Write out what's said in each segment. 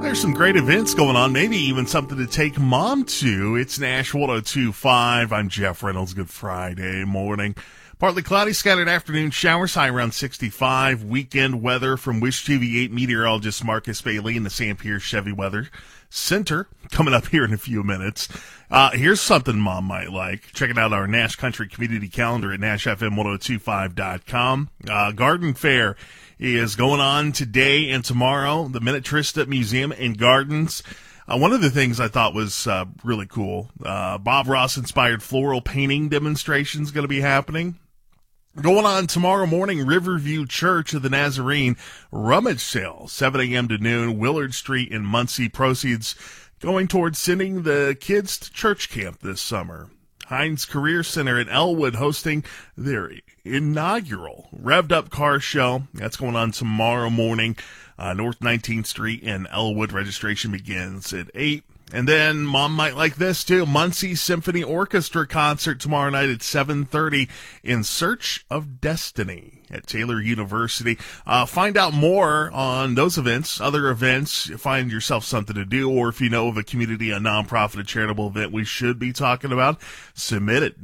There's some great events going on, maybe even something to take mom to. It's Nash 102.5. I'm Jeff Reynolds. Good Friday morning. Partly cloudy, scattered afternoon showers, high around 65. Weekend weather from Wish TV8 meteorologist Marcus Bailey in the Sam Pierce Chevy Weather Center. Coming up here in a few minutes. Here's something mom might like. Checking out our Nash Country Community Calendar at NashFM1025.com. Garden Fair is going on today and tomorrow. The Minnetrista Museum and Gardens. One of the things I thought was really cool, Bob Ross-inspired floral painting demonstration is going to be happening. Going on tomorrow morning, Riverview Church of the Nazarene rummage sale, 7 a.m. to noon, Willard Street in Muncie. Proceeds going towards sending the kids to church camp this summer. Heinz Career Center in Elwood hosting their inaugural Revved Up Car Show. That's going on tomorrow morning, North 19th Street in Elwood. Registration begins at 8. And then mom might like this too. Muncie Symphony Orchestra concert tomorrow night at 7:30 in Search of Destiny at Taylor University. Find out more on those events, other events, find yourself something to do, or if you know of a community, a nonprofit, a charitable event we should be talking about, submit at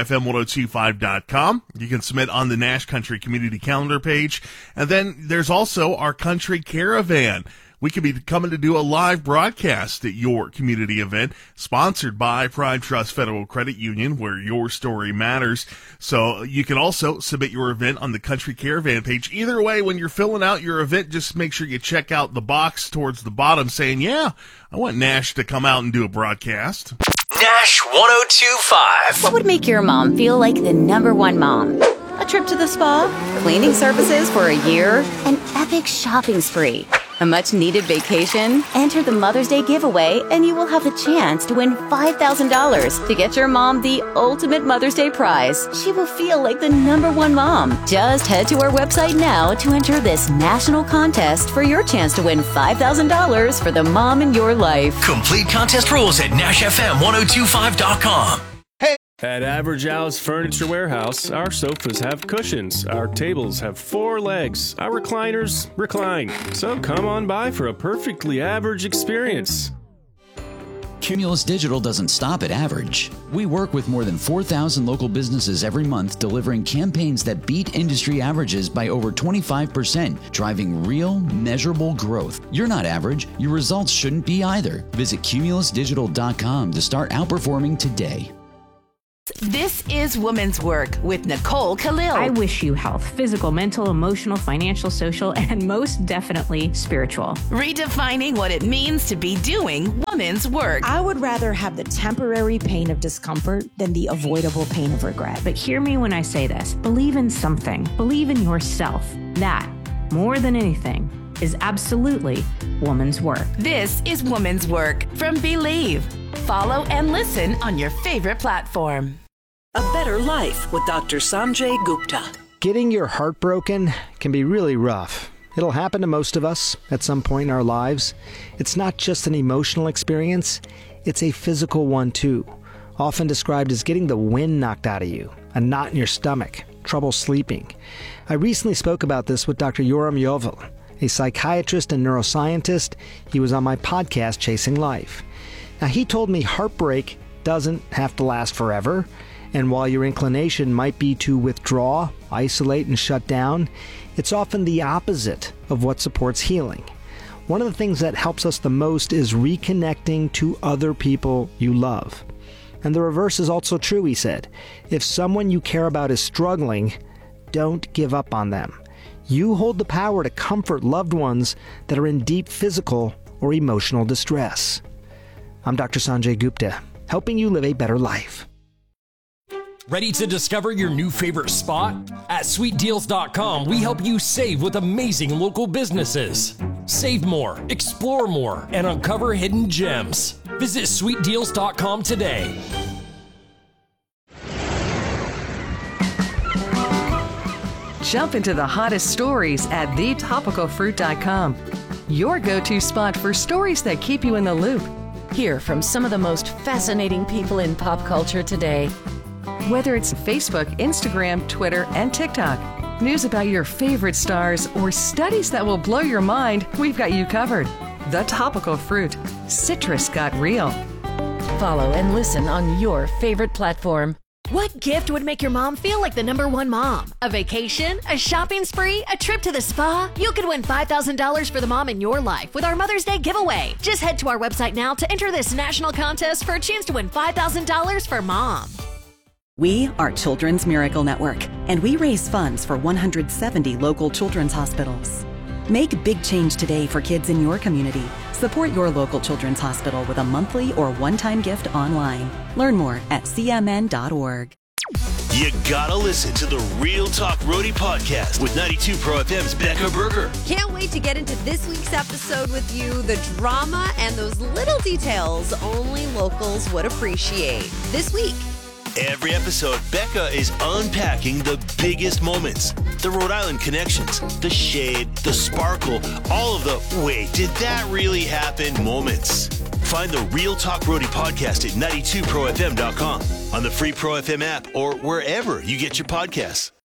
NashFM1025.com. You can submit on the Nash Country Community Calendar page. And then there's also our Country Caravan. We could be coming to do a live broadcast at your community event, sponsored by Prime Trust Federal Credit Union, where your story matters. So you can also submit your event on the Country Caravan page. Either way, when you're filling out your event, just make sure you check out the box towards the bottom saying, yeah, I want Nash to come out and do a broadcast. Nash 102.5. What would make your mom feel like the number one mom? A trip to the spa? Cleaning services for a year? An epic shopping spree? A much-needed vacation? Enter the Mother's Day giveaway and you will have the chance to win $5,000 to get your mom the ultimate Mother's Day prize. She will feel like the number one mom. Just head to our website now to enter this national contest for your chance to win $5,000 for the mom in your life. Complete contest rules at NashFM1025.com. At Average Al's Furniture Warehouse, our sofas have cushions, our tables have 4 legs, our recliners recline. So come on by for a perfectly average experience. Cumulus Digital doesn't stop at average. We work with more than 4,000 local businesses every month, delivering campaigns that beat industry averages by over 25%, driving real, measurable growth. You're not average. Your results shouldn't be either. Visit cumulusdigital.com to start outperforming today. This is Women's Work with Nicole Khalil. I wish you health, physical, mental, emotional, financial, social, and most definitely spiritual. Redefining what it means to be doing women's work. I would rather have the temporary pain of discomfort than the avoidable pain of regret. But hear me when I say this. Believe in something. Believe in yourself. That, more than anything, is absolutely woman's work. This is Women's Work from Believe. Follow and listen on your favorite platform. A Better Life with Dr. Sanjay Gupta. Getting your heart broken can be really rough. It'll happen to most of us at some point in our lives. It's not just an emotional experience, it's a physical one too. Often described as getting the wind knocked out of you, a knot in your stomach, trouble sleeping. I recently spoke about this with Dr. Yoram Yovel, a psychiatrist and neuroscientist. He was on my podcast, Chasing Life. Now, he told me heartbreak doesn't have to last forever, and while your inclination might be to withdraw, isolate, and shut down, it's often the opposite of what supports healing. One of the things that helps us the most is reconnecting to other people you love. And the reverse is also true, he said. If someone you care about is struggling, don't give up on them. You hold the power to comfort loved ones that are in deep physical or emotional distress. I'm Dr. Sanjay Gupta, helping you live a better life. Ready to discover your new favorite spot? At SweetDeals.com, we help you save with amazing local businesses. Save more, explore more, and uncover hidden gems. Visit SweetDeals.com today. Jump into the hottest stories at TheTopicalFruit.com. Your go-to spot for stories that keep you in the loop. Hear from some of the most fascinating people in pop culture today. Whether it's Facebook, Instagram, Twitter, and TikTok, news about your favorite stars, or studies that will blow your mind, we've got you covered. The Topical Fruit. Citrus got real. Follow and listen on your favorite platform. What gift would make your mom feel like the #1 mom? A vacation? A shopping spree? A trip to the spa? You could win $5,000 for the mom in your life with our Mother's Day giveaway. Just head to our website now to enter this national contest for a chance to win $5,000 for mom. We are Children's Miracle Network, and we raise funds for 170 local children's hospitals. Make big change today for kids in your community. Support your local children's hospital with a monthly or one-time gift online. Learn more at cmn.org. You gotta listen to the Real Talk Roadie podcast with 92 Pro FM's Becca Berger. Can't wait to get into this week's episode with you. The drama and those little details only locals would appreciate. This week. Every episode, Becca is unpacking the biggest moments, the Rhode Island connections, the shade, the sparkle, all of the wait, did that really happen moments. Find the Real Talk Roadie podcast at 92profm.com, on the free Pro FM app, or wherever you get your podcasts.